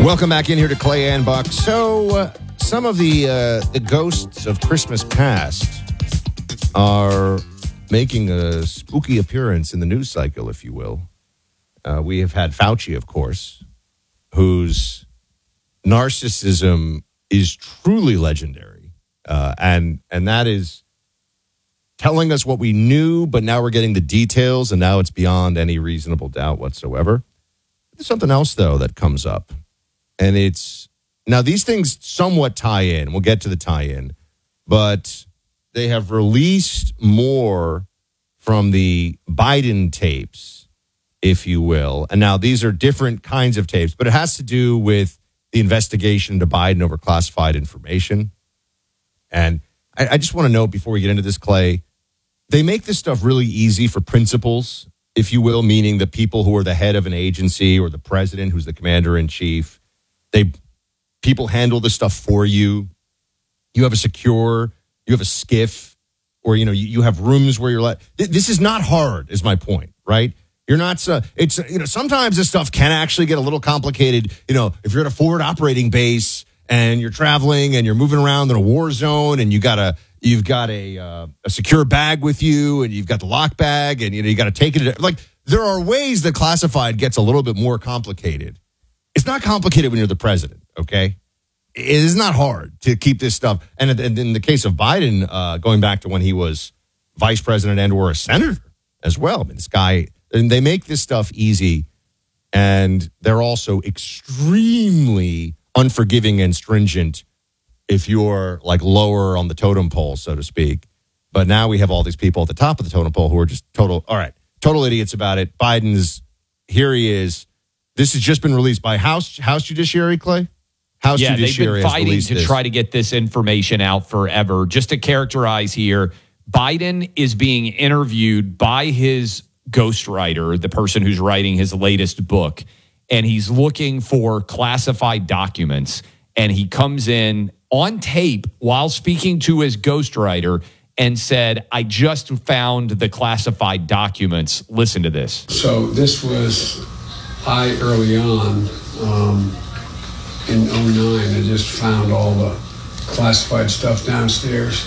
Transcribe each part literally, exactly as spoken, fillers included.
Welcome back in here to Clay and Buck. So, uh, some of the uh, the ghosts of Christmas past are making a spooky appearance in the news cycle, if you will. Uh, we have had Fauci, of course, whose narcissism is truly legendary, uh, and and that is telling us what we knew, but now we're getting the details, and now it's beyond any reasonable doubt whatsoever. There's something else, though, that comes up. And it's, now these things somewhat tie in. We'll get to the tie-in. But they have released more from the Biden tapes, if you will. And now these are different kinds of tapes, but it has to do with the investigation into Biden over classified information. And I, I just want to note before we get into this, Clay, they make this stuff really easy for principals, if you will, meaning the people who are the head of an agency or the president who's the commander-in-chief. They people handle this stuff for you. You have a secure, you have a skiff, or you know, you, you have rooms where you're let. This is not hard, is my point, right? You're not. Uh, it's you know, sometimes this stuff can actually get a little complicated. You know, if you're at a forward operating base and you're traveling and you're moving around in a war zone, and you got a you've got a uh, a secure bag with you, and you've got the lock bag, and you know you got to take it. Like there are ways that classified gets a little bit more complicated. It's not complicated when you're the president, okay? It is not hard to keep this stuff. And in the case of Biden, uh, going back to when he was vice president and or a senator as well. I mean, this guy, and they make this stuff easy, and they're also extremely unforgiving and stringent if you're like lower on the totem pole, so to speak. But now we have all these people at the top of the totem pole who are just total, all right, total idiots about it. Biden's, here he is. This has just been released by House House Judiciary, Clay? House yeah, Judiciary they've been fighting to this. try to get this information out forever. Just to characterize here, Biden is being interviewed by his ghostwriter, the person who's writing his latest book, and he's looking for classified documents. And he comes in on tape while speaking to his ghostwriter and said, I just found the classified documents. Listen to this. So this was... I, early on, um, in oh nine, I just found all the classified stuff downstairs.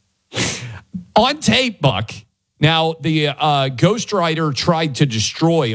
On tape, Buck. Now, the uh, ghostwriter tried to destroy